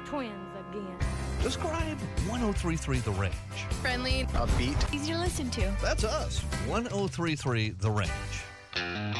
twins again. Describe 1033 The Range. Friendly, Upbeat. easy to listen to. That's us. 1033 The Range.